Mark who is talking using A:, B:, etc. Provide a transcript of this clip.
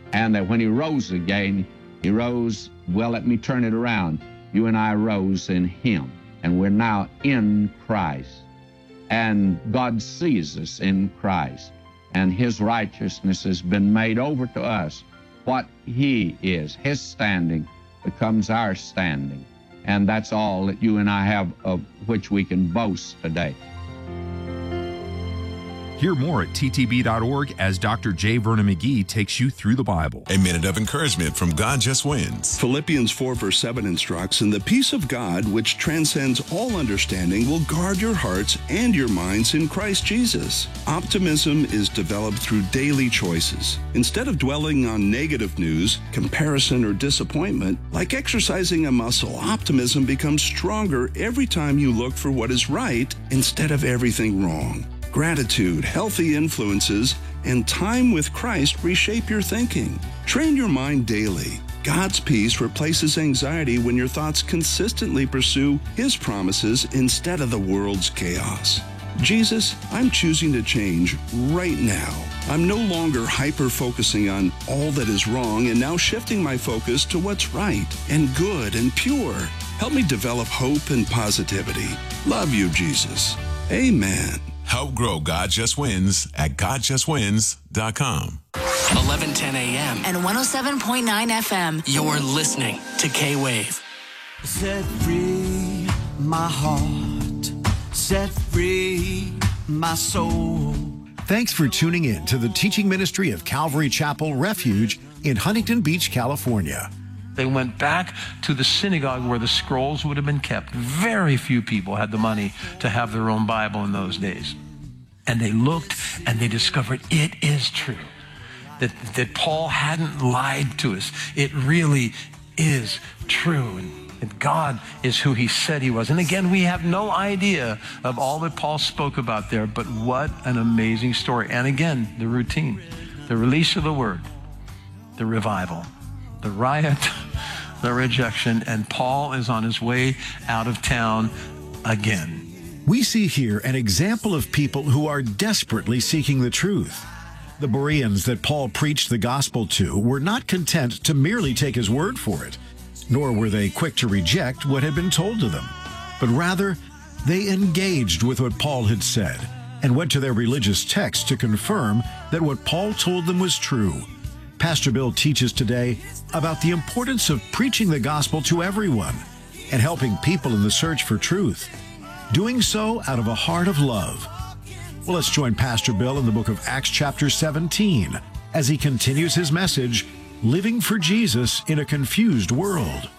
A: and that when he rose again, he rose, well, let me turn it around. You and I rose in him, and we're now in Christ. And God sees us in Christ, and his righteousness has been made over to us. What he is, his standing, becomes our standing. And that's all that you and I have of which we can boast today.
B: Hear more at ttb.org as Dr. J. Vernon McGee takes you through the Bible.
C: A minute of encouragement from God Just Wins.
D: Philippians 4 verse 7 instructs, "And the peace of God, which transcends all understanding, will guard your hearts and your minds in Christ Jesus." Optimism is developed through daily choices. Instead of dwelling on negative news, comparison, or disappointment, like exercising a muscle, optimism becomes stronger every time you look for what is right instead of everything wrong. Gratitude, healthy influences, and time with Christ reshape your thinking. Train your mind daily. God's peace replaces anxiety when your thoughts consistently pursue his promises instead of the world's chaos. Jesus, I'm choosing to change right now. I'm no longer hyper-focusing on all that is wrong and now shifting my focus to what's right and good and pure. Help me develop hope and positivity. Love you, Jesus. Amen.
C: Help grow God Just Wins at GodJustWins.com.
E: 11:10 a.m. and 107.9 FM. You're listening to K-Wave.
F: Set free my heart, set free my soul.
G: Thanks for tuning in to the teaching ministry of Calvary Chapel Refuge in Huntington Beach, California.
H: They went back to the synagogue where the scrolls would have been kept. Very few people had the money to have their own Bible in those days. And they looked and they discovered it is true. That Paul hadn't lied to us. It really is true. And that God is who he said he was. And again, we have no idea of all that Paul spoke about there, but what an amazing story. And again, the routine, the release of the word, the revival, the riot, the rejection, and Paul is on his way out of town again.
G: We see here an example of people who are desperately seeking the truth. The Bereans that Paul preached the gospel to were not content to merely take his word for it, nor were they quick to reject what had been told to them, but rather they engaged with what Paul had said and went to their religious texts to confirm that what Paul told them was true. Pastor Bill teaches today about the importance of preaching the gospel to everyone and helping people in the search for truth, doing so out of a heart of love. Well, let's join Pastor Bill in the book of Acts chapter 17 as he continues his message, Living for Jesus in a Confused World.